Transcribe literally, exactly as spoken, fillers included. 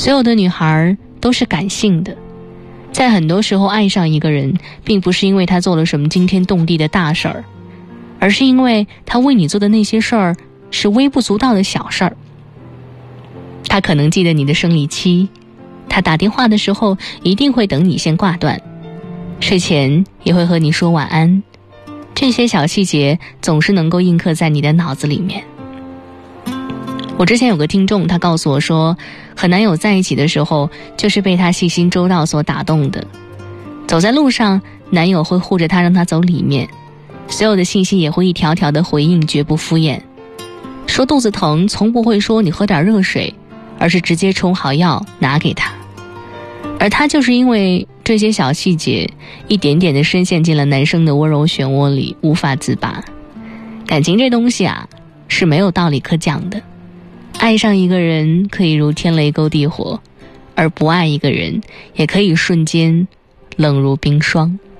所有的女孩都是感性的，在很多时候爱上一个人，并不是因为他做了什么惊天动地的大事儿，而是因为他为你做的那些事儿是微不足道的小事儿。他可能记得你的生理期，他打电话的时候一定会等你先挂断，睡前也会和你说晚安，这些小细节总是能够印刻在你的脑子里面。我之前有个听众，他告诉我说，和男友在一起的时候就是被他细心周到所打动的。走在路上，男友会护着他，让他走里面，所有的信息也会一条条的回应，绝不敷衍。说肚子疼，从不会说你喝点热水，而是直接冲好药拿给他。而他就是因为这些小细节，一点点的深陷进了男生的温柔漩涡里，无法自拔。感情这东西啊，是没有道理可讲的。爱上一个人可以如天雷勾地火，而不爱一个人也可以瞬间冷如冰霜。